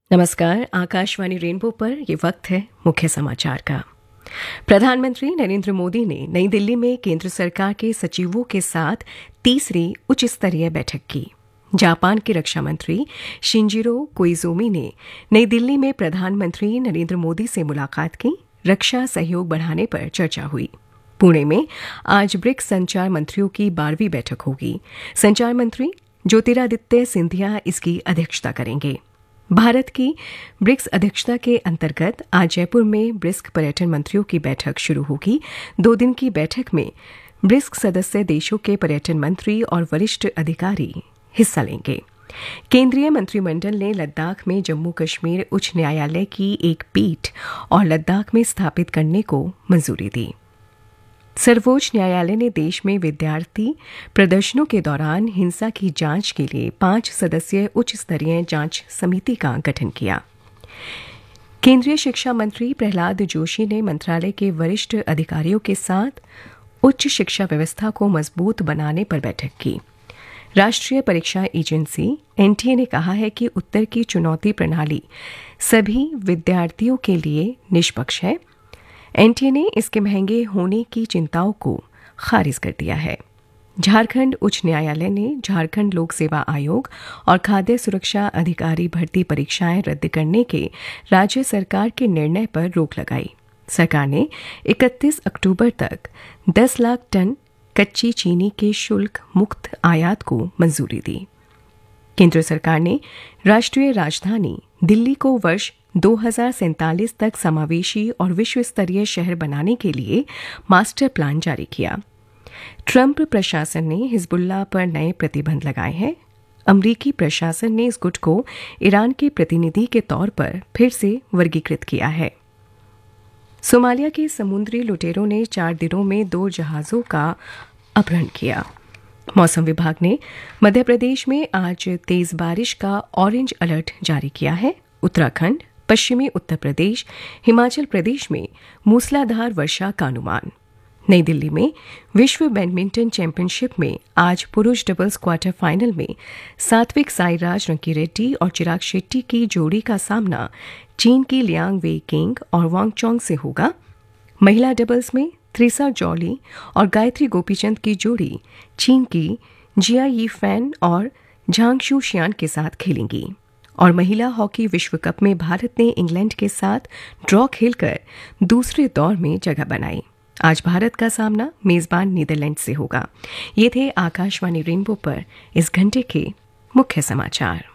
नमस्कार। आकाशवाणी रेनबो पर ये वक्त है मुख्य समाचार का। प्रधानमंत्री नरेंद्र मोदी ने नई दिल्ली में केंद्र सरकार के सचिवों के साथ तीसरी उच्च स्तरीय बैठक की। जापान के रक्षा मंत्री शिंजिरो कोइजुमी ने नई दिल्ली में प्रधानमंत्री नरेंद्र मोदी से मुलाकात की। रक्षा सहयोग बढ़ाने पर चर्चा हुई। पुणे में आज ब्रिक्स संचार मंत्रियों की 12वीं बैठक होगी। संचार मंत्री ज्योतिरादित्य सिंधिया इसकी अध्यक्षता करेंगे। भारत की ब्रिक्स अध्यक्षता के अंतर्गत आज जयपुर में ब्रिक्स पर्यटन मंत्रियों की बैठक शुरू होगी। 2 दिन की बैठक में ब्रिक्स सदस्य देशों के पर्यटन मंत्री और वरिष्ठ अधिकारी हिस्सा लेंगे। केंद्रीय मंत्रिमंडल ने लद्दाख में जम्मू कश्मीर उच्च न्यायालय की एक पीठ और लद्दाख में स्थापित करने को मंजूरी दी। सर्वोच्च न्यायालय ने देश में विद्यार्थी प्रदर्शनों के दौरान हिंसा की जांच के लिए 5 सदस्यीय उच्च स्तरीय जांच समिति का गठन किया। केंद्रीय शिक्षा मंत्री प्रहलाद जोशी ने मंत्रालय के वरिष्ठ अधिकारियों के साथ उच्च शिक्षा व्यवस्था को मजबूत बनाने पर बैठक की। राष्ट्रीय परीक्षा एजेंसी एनटीए ने कहा है कि उत्तर की चुनौती प्रणाली सभी विद्यार्थियों के लिए निष्पक्ष है। एनटीए ने इसके महंगे होने की चिंताओं को खारिज कर दिया है। झारखंड उच्च न्यायालय ने झारखंड लोक सेवा आयोग और खाद्य सुरक्षा अधिकारी भर्ती परीक्षाएं रद्द करने के राज्य सरकार के निर्णय पर रोक लगाई। सरकार ने 31 अक्टूबर तक 10 लाख टन कच्ची चीनी के शुल्क मुक्त आयात को मंजूरी दी। केंद्र सरकार ने राष्ट्रीय राजधानी दिल्ली को वर्ष 2047 तक समावेशी और विश्व स्तरीय शहर बनाने के लिए मास्टर प्लान जारी किया। ट्रंप प्रशासन ने हिजबुल्लाह पर नए प्रतिबंध लगाए हैं। अमरीकी प्रशासन ने इस गुट को ईरान के प्रतिनिधि के तौर पर फिर से वर्गीकृत किया है। सोमालिया के समुद्री लुटेरों ने 4 दिनों में 2 जहाजों का अपहरण किया। मौसम विभाग ने मध्य प्रदेश में आज तेज बारिश का ऑरेंज अलर्ट जारी किया है। उत्तराखंड, पश्चिमी उत्तर प्रदेश, हिमाचल प्रदेश में मूसलाधार वर्षा का अनुमान। नई दिल्ली में विश्व बैडमिंटन चैंपियनशिप में आज पुरुष डबल्स क्वार्टर फाइनल में सात्विक साईराज रंकीरेड्डी और चिराग शेट्टी की जोड़ी का सामना चीन की लियांग वेई किंग और वांग चोंग से होगा। महिला डबल्स में त्रिसा जॉली और गायत्री गोपीचंद की जोड़ी चीन की जिया यी फैन और झांगशू शियान के साथ खेलेंगी। और महिला हॉकी विश्व कप में भारत ने इंग्लैंड के साथ ड्रॉ खेलकर दूसरे दौर में जगह बनाई। आज भारत का सामना मेजबान नीदरलैंड से होगा। ये थे आकाशवाणी रेनबो पर इस घंटे के मुख्य समाचार।